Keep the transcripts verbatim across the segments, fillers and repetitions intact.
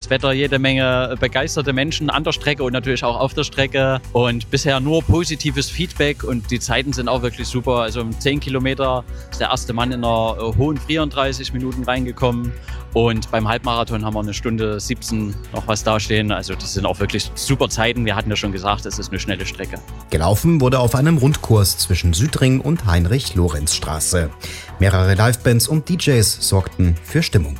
Wetter, jede Menge begeisterte Menschen an der Strecke und natürlich auch auf der Strecke. Und bisher nur positives Feedback und die Zeiten sind auch wirklich super. Also um zehn Kilometer ist der erste Mann in einer hohen vierunddreißig Minuten reingekommen. Und beim Halbmarathon haben wir eine Stunde siebzehn noch was dastehen. Also das sind auch wirklich super Zeiten. Wir hatten ja schon gesagt, es ist eine schnelle Strecke. Gelaufen wurde auf einem Rundkurs zwischen Südring und Heinrich-Lorenz-Straße. Mehrere Livebands und D Js sorgten für Stimmung.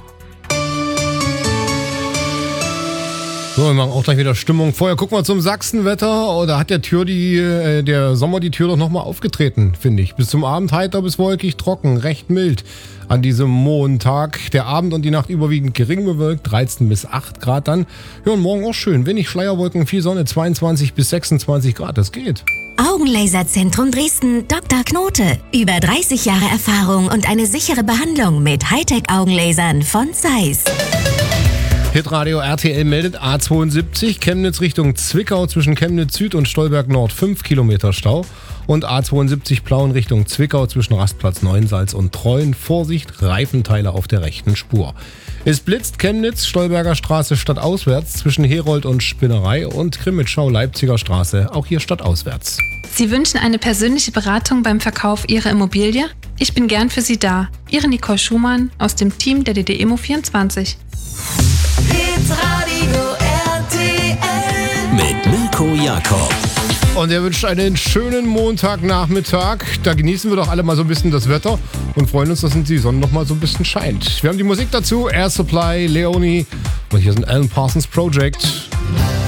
So, wir machen auch gleich wieder Stimmung. Vorher gucken wir zum Sachsenwetter. Oh, da hat der Tür die, äh, der Sommer die Tür doch nochmal aufgetreten, finde ich. Bis zum Abend heiter bis wolkig, trocken, recht mild. An diesem Montag. Der Abend und die Nacht überwiegend gering bewölkt, dreizehn bis acht Grad dann. Ja, und morgen auch schön. Wenig Schleierwolken, viel Sonne, zweiundzwanzig bis sechsundzwanzig Grad. Das geht. Augenlaserzentrum Dresden, Doktor Knote. Über dreißig Jahre Erfahrung und eine sichere Behandlung mit Hightech-Augenlasern von Zeiss. Hitradio R T L meldet A zweiundsiebzig, Chemnitz Richtung Zwickau zwischen Chemnitz Süd und Stolberg Nord fünf Kilometer Stau. Und A zweiundsiebzig Plauen Richtung Zwickau zwischen Rastplatz Neuensalz und Treuen. Vorsicht, Reifenteile auf der rechten Spur. Es blitzt Chemnitz, Stolberger Straße stadtauswärts zwischen Herold und Spinnerei und Krimitschau Leipziger Straße, auch hier stadtauswärts. Sie wünschen eine persönliche Beratung beim Verkauf Ihrer Immobilie? Ich bin gern für Sie da. Ihre Nicole Schumann aus dem Team der D D Immo vierundzwanzig. Hitradio R T L mit Mirko Jakob. Und er wünscht einen schönen Montagnachmittag. Da genießen wir doch alle mal so ein bisschen das Wetter und freuen uns, dass die Sonne noch mal so ein bisschen scheint. Wir haben die Musik dazu, Air Supply, Leonie und hier sind Alan Parsons Project.